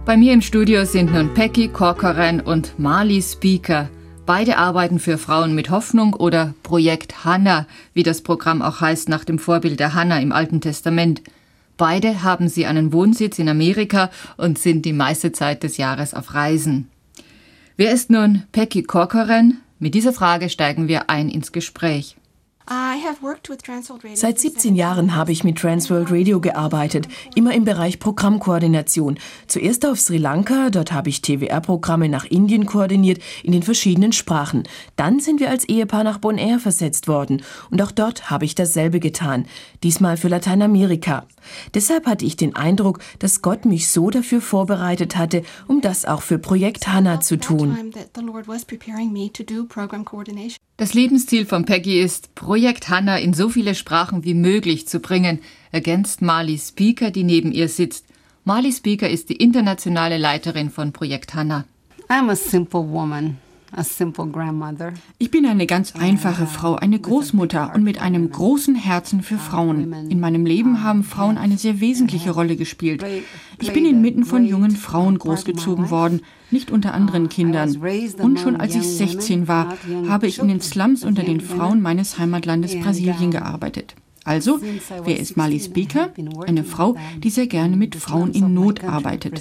Bei mir im Studio sind nun Peggy Corcoran und Marley Speaker. Beide arbeiten für Frauen mit Hoffnung oder Projekt Hannah, wie das Programm auch heißt, nach dem Vorbild der Hannah im Alten Testament. Beide haben sie einen Wohnsitz in Amerika und sind die meiste Zeit des Jahres auf Reisen. Wer ist nun Peggy Corcoran? Mit dieser Frage steigen wir ein ins Gespräch. Seit 17 Jahren habe ich mit Transworld Radio gearbeitet, immer im Bereich Programmkoordination. Zuerst auf Sri Lanka, dort habe ich TWR-Programme nach Indien koordiniert, in den verschiedenen Sprachen. Dann sind wir als Ehepaar nach Bonaire versetzt worden und auch dort habe ich dasselbe getan, diesmal für Lateinamerika. Deshalb hatte ich den Eindruck, dass Gott mich so dafür vorbereitet hatte, um das auch für Projekt Hannah zu tun. Das Lebensziel von Peggy ist, Projekt Hannah in so viele Sprachen wie möglich zu bringen, ergänzt Marley Speaker, die neben ihr sitzt. Marley Speaker ist die internationale Leiterin von Projekt Hannah. I'm a simple woman. A simple grandmother. Ich bin eine ganz einfache Frau, eine Großmutter und mit einem großen Herzen für Frauen. In meinem Leben haben Frauen eine sehr wesentliche Rolle gespielt. Ich bin inmitten von jungen Frauen großgezogen worden, nicht unter anderen Kindern. Und schon als ich 16 war, habe ich in den Slums unter den Frauen meines Heimatlandes Brasilien gearbeitet. Also, wer ist Marley Speaker? Eine Frau, die sehr gerne mit Frauen in Not arbeitet.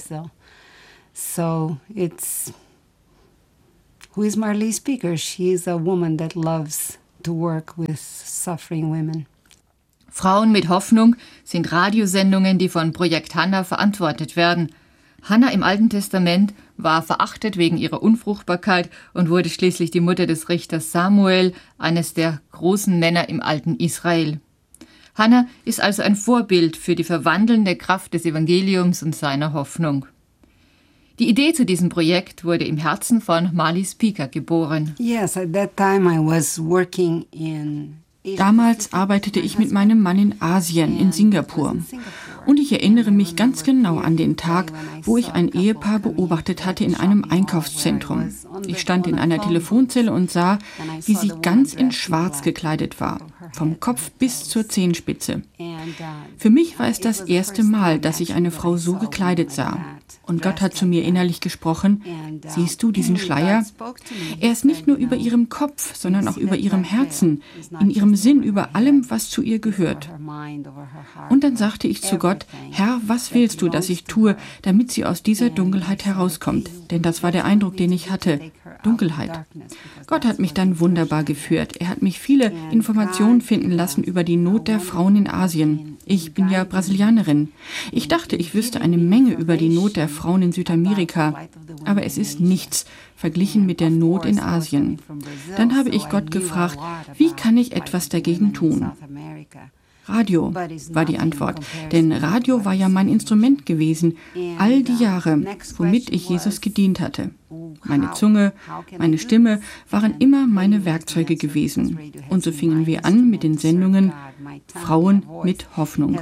Who is Marley Speaker? She is a woman that loves to work with suffering women. Frauen mit Hoffnung sind Radiosendungen, die von Projekt Hannah verantwortet werden. Hannah im Alten Testament war verachtet wegen ihrer Unfruchtbarkeit und wurde schließlich die Mutter des Richters Samuel, eines der großen Männer im alten Israel. Hannah ist also ein Vorbild für die verwandelnde Kraft des Evangeliums und seiner Hoffnung. Die Idee zu diesem Projekt wurde im Herzen von Marley Speaker geboren. Yes, at that time I was working in Damals arbeitete ich mit meinem Mann in Asien, in Singapur. Und ich erinnere mich ganz genau an den Tag, wo ich ein Ehepaar beobachtet hatte in einem Einkaufszentrum. Ich stand in einer Telefonzelle und sah, wie sie ganz in Schwarz gekleidet war, vom Kopf bis zur Zehenspitze. Für mich war es das erste Mal, dass ich eine Frau so gekleidet sah. Und Gott hat zu mir innerlich gesprochen: Siehst du diesen Schleier? Er ist nicht nur über ihrem Kopf, sondern auch über ihrem Herzen, in ihrem Sinn, über allem, was zu ihr gehört. Und dann sagte ich zu Gott: Herr, was willst du, dass ich tue, damit sie aus dieser Dunkelheit herauskommt? Denn das war der Eindruck, den ich hatte. Dunkelheit. Gott hat mich dann wunderbar geführt. Er hat mich viele Informationen finden lassen über die Not der Frauen in Asien. Ich bin ja Brasilianerin. Ich dachte, ich wüsste eine Menge über die Not der Frauen in Südamerika. Aber es ist nichts verglichen mit der Not in Asien. Dann habe ich Gott gefragt, wie kann ich etwas dagegen tun? Radio war die Antwort, denn Radio war ja mein Instrument gewesen, all die Jahre, womit ich Jesus gedient hatte. Meine Zunge, meine Stimme waren immer meine Werkzeuge gewesen. Und so fingen wir an mit den Sendungen Frauen mit Hoffnung.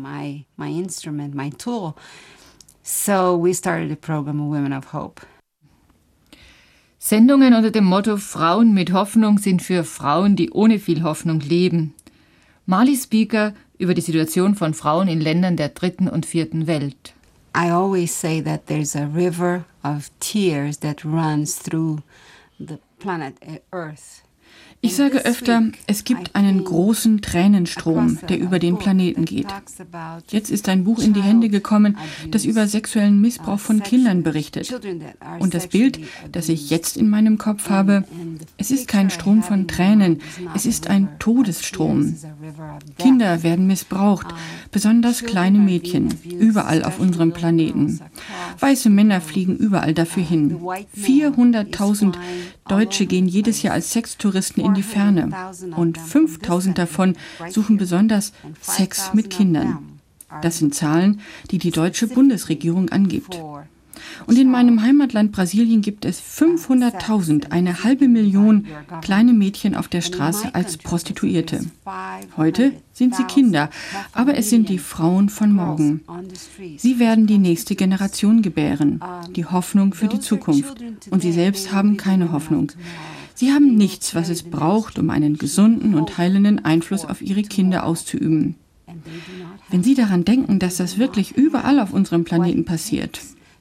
Sendungen unter dem Motto Frauen mit Hoffnung sind für Frauen, die ohne viel Hoffnung leben. Marley Speaker über die Situation von Frauen in Ländern der dritten und vierten Welt. I always say that there's a river of tears that runs through the planet Earth. Ich sage öfter, es gibt einen großen Tränenstrom, der über den Planeten geht. Jetzt ist ein Buch in die Hände gekommen, das über sexuellen Missbrauch von Kindern berichtet. Und das Bild, das ich jetzt in meinem Kopf habe, es ist kein Strom von Tränen, es ist ein Todesstrom. Kinder werden missbraucht, besonders kleine Mädchen, überall auf unserem Planeten. Weiße Männer fliegen überall dafür hin. 400.000 Deutsche gehen jedes Jahr als Sextouristen in die Ferne und 5.000 davon suchen besonders Sex mit Kindern. Das sind Zahlen, die die deutsche Bundesregierung angibt. Und in meinem Heimatland Brasilien gibt es 500.000, 500.000 kleine Mädchen auf der Straße als Prostituierte. Heute sind sie Kinder, aber es sind die Frauen von morgen. Sie werden die nächste Generation gebären, die Hoffnung für die Zukunft. Und sie selbst haben keine Hoffnung. Sie haben nichts, was es braucht, um einen gesunden und heilenden Einfluss auf ihre Kinder auszuüben. Wenn Sie daran denken, dass das wirklich überall auf unserem Planeten passiert,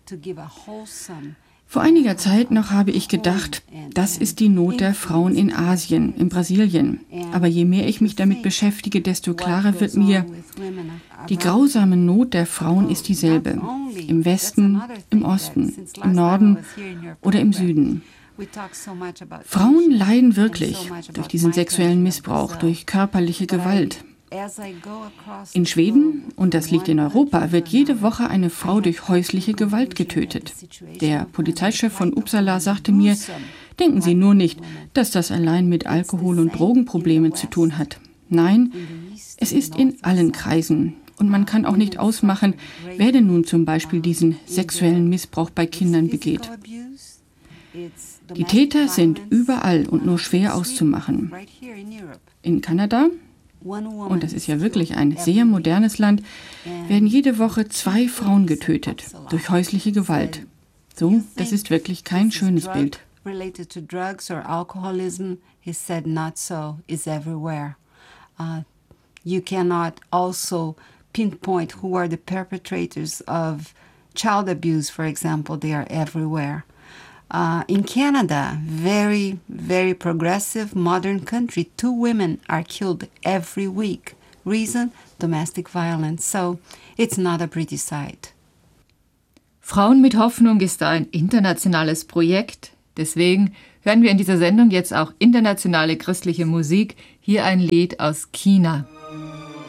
Vor einiger Zeit noch habe ich gedacht, das ist die Not der Frauen in Asien, in Brasilien. Aber je mehr ich mich damit beschäftige, desto klarer wird mir, die grausame Not der Frauen ist dieselbe. Im Westen, im Osten, im Norden oder im Süden. Frauen leiden wirklich durch diesen sexuellen Missbrauch, durch körperliche Gewalt. In Schweden, und das liegt in Europa, wird jede Woche eine Frau durch häusliche Gewalt getötet. Der Polizeichef von Uppsala sagte mir, denken Sie nur nicht, dass das allein mit Alkohol- und Drogenproblemen zu tun hat. Nein, es ist in allen Kreisen. Und man kann auch nicht ausmachen, wer denn nun zum Beispiel diesen sexuellen Missbrauch bei Kindern begeht. Die Täter sind überall und nur schwer auszumachen. In Kanada, und das ist ja wirklich ein sehr modernes Land, werden jede Woche 2 Frauen getötet durch häusliche Gewalt. So, das ist wirklich kein schönes Bild. Related to drugs or alcoholism, he said not so, is everywhere. You cannot also pinpoint who are the perpetrators of child abuse, for example. They are everywhere. In Canada, very, very progressive, modern country, 2 women are killed every week. Reason? Domestic violence. So it's not a pretty sight. Frauen mit Hoffnung ist ein internationales Projekt. Deswegen hören wir in dieser Sendung jetzt auch internationale christliche Musik. Hier ein Lied aus China.